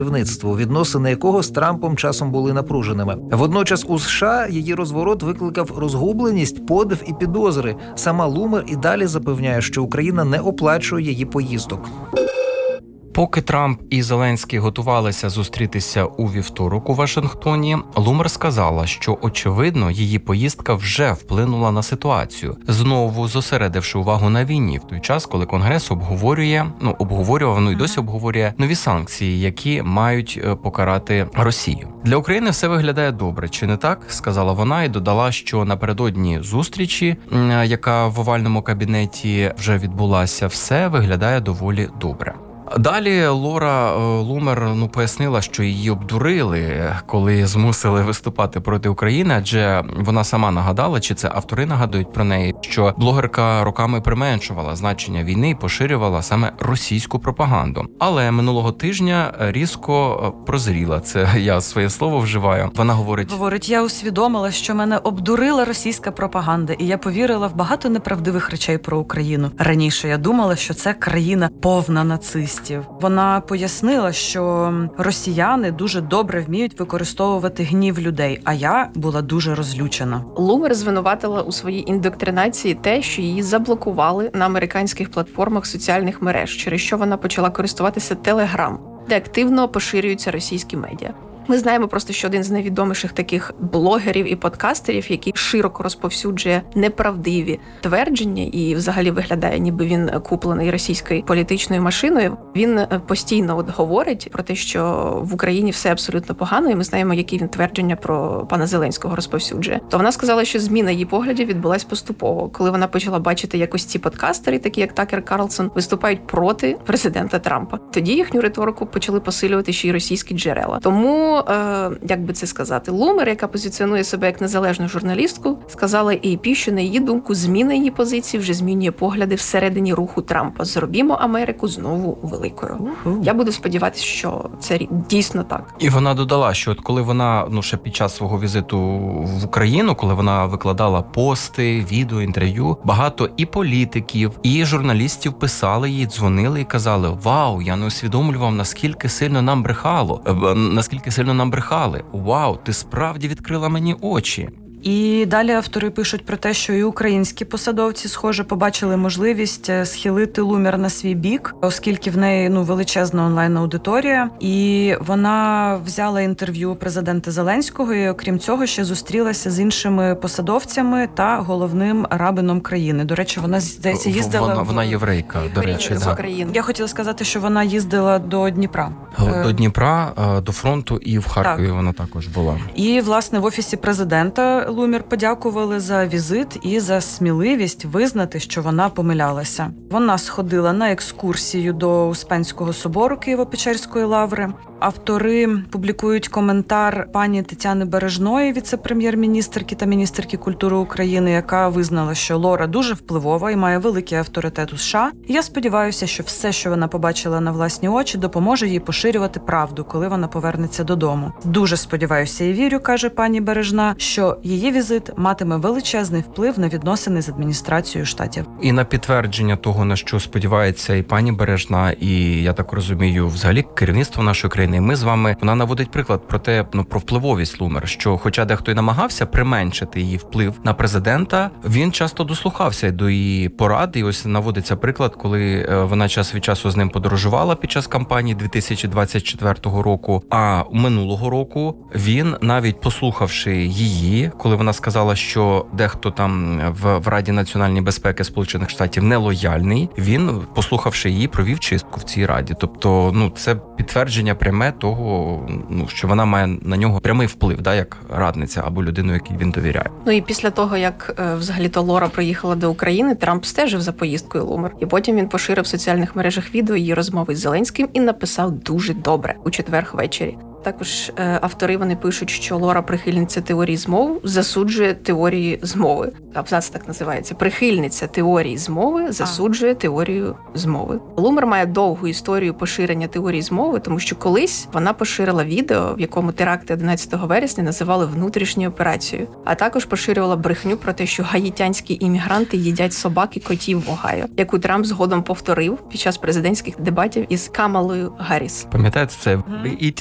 керівництво, відносини якого з Трампом часом були напруженими. Водночас у США її розворот викликав розгубленість, подив і підозри. Сама Лумер і далі запевняє, що Україна не оплачує її поїздок. Поки Трамп і Зеленський готувалися зустрітися у вівторок у Вашингтоні, Лумер сказала, що, очевидно, її поїздка вже вплинула на ситуацію, знову зосередивши увагу на війні в той час, коли Конгрес обговорював і досі обговорює нові санкції, які мають покарати Росію. Для України все виглядає добре, чи не так? Сказала вона і додала, що напередодні зустрічі, яка в овальному кабінеті вже відбулася, все виглядає доволі добре. Далі Лора Лумер пояснила, що її обдурили, коли змусили виступати проти України, адже вона сама нагадала, чи це автори нагадують про неї, що блогерка роками применшувала значення війни і поширювала саме російську пропаганду. Але минулого тижня різко прозріла, це я своє слово вживаю. Вона говорить, я усвідомила, що мене обдурила російська пропаганда, і я повірила в багато неправдивих речей про Україну. Раніше я думала, що це країна повна нацистів. Вона пояснила, що росіяни дуже добре вміють використовувати гнів людей, а я була дуже розлючена. Лумер звинуватила у своїй індоктринації те, що її заблокували на американських платформах соціальних мереж, через що вона почала користуватися Telegram, де активно поширюються російські медіа. Ми знаємо просто, що один з найвідоміших таких блогерів і подкастерів, який широко розповсюджує неправдиві твердження і взагалі виглядає, ніби він куплений російською політичною машиною, він постійно говорить про те, що в Україні все абсолютно погано, і ми знаємо, які він твердження про пана Зеленського розповсюджує. То вона сказала, що зміна її поглядів відбулась поступово, коли вона почала бачити, як ось ці подкастери, такі як Такер Карлсон, виступають проти президента Трампа. Тоді їхню риторику почали посилювати ще й російські джерела. Тому як би це сказати, Лумер, яка позиціонує себе як незалежну журналістку, сказала AP, що на її думку зміна її позиції вже змінює погляди всередині руху Трампа. Зробімо Америку знову великою. Я буду сподіватися, що це дійсно так. І вона додала, що от коли вона, ще під час свого візиту в Україну, коли вона викладала пости, відео, інтерв'ю, багато і політиків, і журналістів писали їй, дзвонили і казали: "Вау, я не усвідомлював, наскільки сильно нам брехали. Вау, ти справді відкрила мені очі". І далі автори пишуть про те, що і українські посадовці, схоже, побачили можливість схилити Лумер на свій бік, оскільки в неї величезна онлайн-аудиторія. І вона взяла інтерв'ю президента Зеленського і, окрім цього, ще зустрілася з іншими посадовцями та головним рабином країни. До речі, вона, здається, їздила... Вона єврейка, до речі. З України. Я хотіла сказати, що вона їздила до Дніпра. До Дніпра, до фронту, і в Харкові вона також була. І, власне, в Офісі президента Лумер подякували за візит і за сміливість визнати, що вона помилялася. Вона сходила на екскурсію до Успенського собору Києво-Печерської лаври. Автори публікують коментар пані Тетяни Бережної, віце-прем'єр-міністерки та міністерки культури України, яка визнала, що Лора дуже впливова і має великий авторитет у США. І я сподіваюся, що все, що вона побачила на власні очі, допоможе їй поширювати правду, коли вона повернеться додому. Дуже сподіваюся і вірю, каже пані Бережна, що її візит матиме величезний вплив на відносини з адміністрацією штатів. І на підтвердження того, на що сподівається і пані Бережна, і, я так розумію, взагалі керівництво нашої країни, ми з вами, вона наводить приклад про те, про впливовість Лумер, що хоча дехто й намагався применшити її вплив на президента, він часто дослухався до її порад, і ось наводиться приклад, коли вона час від часу з ним подорожувала під час кампанії 2024 року, а минулого року він, навіть послухавши її, коли вона сказала, що дехто там в Раді національної безпеки Сполучених Штатів нелояльний, він, послухавши її, провів чистку в цій раді. Тобто, це підтвердження пряме того, що вона має на нього прямий вплив, як радниця або людину, якій він довіряє. І після того, як взагалі-то Лора приїхала до України, Трамп стежив за поїздкою Лумер. І потім він поширив в соціальних мережах відео її розмови з Зеленським і написав дуже добре у четвер ввечері. Також автори вони пишуть, що Лора, прихильниця теорії змов, засуджує теорії змови. Абзац так називається. Прихильниця теорії змови засуджує теорію змови. Лумер має довгу історію поширення теорії змови, тому що колись вона поширила відео, в якому теракти 11 вересня називали внутрішньою операцією, а також поширювала брехню про те, що гаїтянські іммігранти їдять собак і котів в Огайо, яку Трамп згодом повторив під час президентських дебатів із Камалою Гарріс. Пам'ятаєте, це